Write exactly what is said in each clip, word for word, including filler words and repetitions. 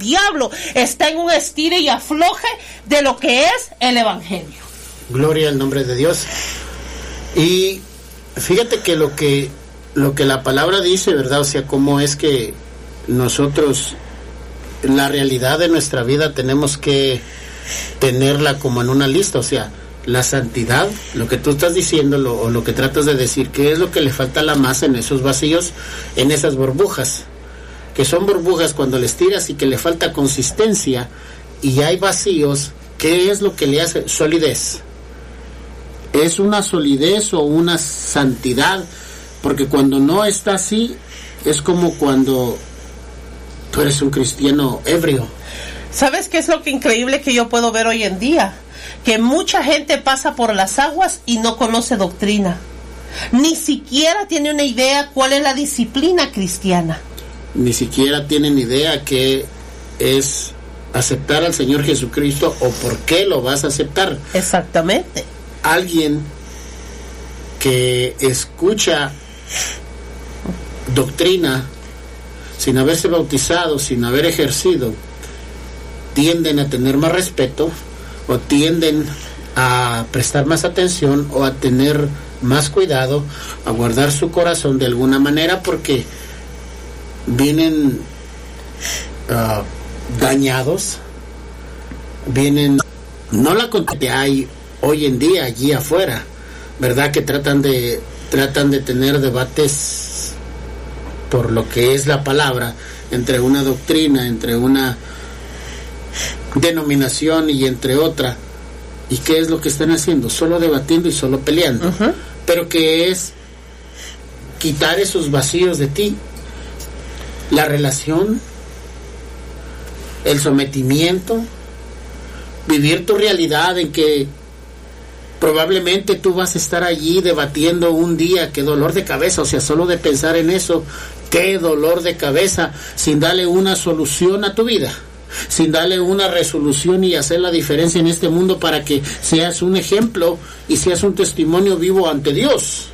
diablo está en un estire y afloje de lo que es el evangelio. Gloria al nombre de Dios. Y fíjate que lo que lo que la palabra dice, ¿verdad? O sea, cómo es que nosotros la realidad de nuestra vida tenemos que tenerla como en una lista, o sea, la santidad, lo que tú estás diciendo lo, o lo que tratas de decir, ¿qué es lo que le falta a la masa en esos vacíos, en esas burbujas? Que son burbujas cuando les tiras y que le falta consistencia y hay vacíos. ¿Qué es lo que le hace? Solidez. ¿Es una solidez o una santidad? Porque cuando no está así, es como cuando tú eres un cristiano ebrio. ¿Sabes qué es lo que increíble que yo puedo ver hoy en día? Que mucha gente pasa por las aguas y no conoce doctrina. Ni siquiera tiene una idea cuál es la disciplina cristiana. Ni siquiera tienen idea qué es aceptar al Señor Jesucristo o por qué lo vas a aceptar. Exactamente. Alguien que escucha doctrina sin haberse bautizado, sin haber ejercido, tienden a tener más respeto o tienden a prestar más atención o a tener más cuidado, a guardar su corazón de alguna manera, porque vienen uh, dañados, vienen, no la que hay hoy en día allí afuera, ¿verdad? Que tratan de tratan de tener debates por lo que es la palabra, entre una doctrina, entre una denominación y entre otra. ¿Y qué es lo que están haciendo? Solo debatiendo y solo peleando. Uh-huh. Pero que es quitar esos vacíos de ti. La relación, el sometimiento, vivir tu realidad en que probablemente tú vas a estar allí debatiendo un día. Qué dolor de cabeza, o sea, solo de pensar en eso, qué dolor de cabeza, sin darle una solución a tu vida, sin darle una resolución y hacer la diferencia en este mundo para que seas un ejemplo y seas un testimonio vivo ante Dios.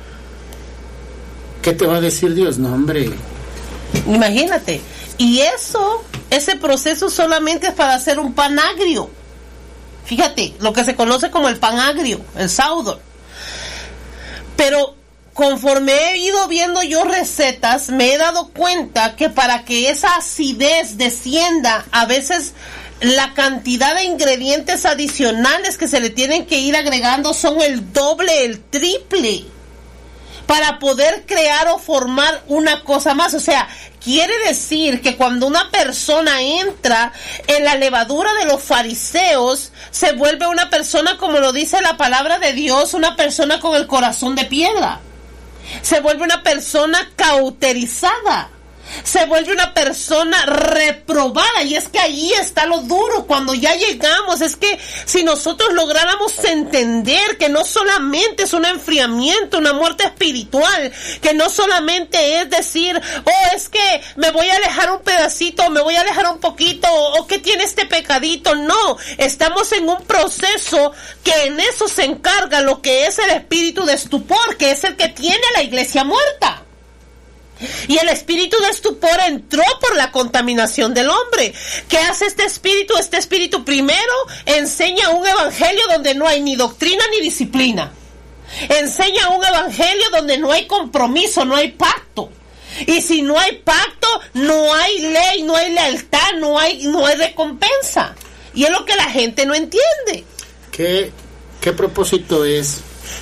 ¿Qué te va a decir Dios? No, hombre. Imagínate. Y eso, ese proceso solamente es para hacer un pan agrio. Fíjate, lo que se conoce como el pan agrio, el sourdough. Pero conforme he ido viendo yo recetas, me he dado cuenta que para que esa acidez descienda, a veces la cantidad de ingredientes adicionales que se le tienen que ir agregando son el doble, el triple, para poder crear o formar una cosa más. O sea, quiere decir que cuando una persona entra en la levadura de los fariseos, se vuelve una persona, como lo dice la palabra de Dios, una persona con el corazón de piedra. Se vuelve una persona cauterizada. Se vuelve una persona reprobada. Y es que ahí está lo duro cuando ya llegamos. Es que si nosotros lográramos entender que no solamente es un enfriamiento, una muerte espiritual, que no solamente es decir, oh, es que me voy a alejar un pedacito, me voy a alejar un poquito, o que tiene este pecadito. No, estamos en un proceso que en eso se encarga lo que es el espíritu de estupor, que es el que tiene la iglesia muerta. Y el espíritu de estupor entró por la contaminación del hombre. ¿Qué hace este espíritu? Este espíritu primero enseña un evangelio donde no hay ni doctrina ni disciplina. Enseña un evangelio donde no hay compromiso, no hay pacto. Y si no hay pacto, no hay ley, no hay lealtad, no hay, no hay recompensa. Y es lo que la gente no entiende. ¿Qué, qué propósito es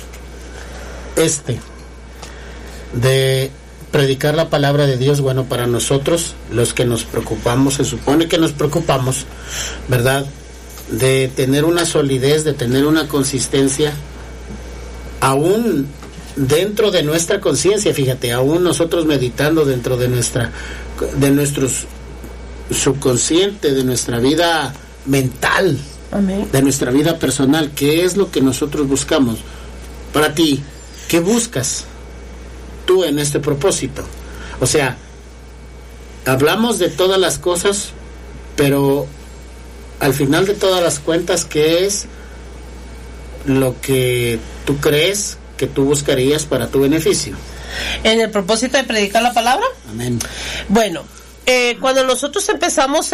este de predicar la palabra de Dios? Bueno, para nosotros, los que nos preocupamos, se supone que nos preocupamos, ¿verdad?, de tener una solidez, de tener una consistencia, aún dentro de nuestra conciencia, fíjate, aún nosotros meditando dentro de nuestra, de nuestro subconsciente, de nuestra vida mental, amén, de nuestra vida personal. ¿Qué es lo que nosotros buscamos? Para ti, ¿qué buscas tú en este propósito? O sea, hablamos de todas las cosas, pero al final de todas las cuentas, ¿qué es lo que tú crees que tú buscarías para tu beneficio? En el propósito de predicar la palabra. Amén. Bueno, eh, cuando nosotros empezamos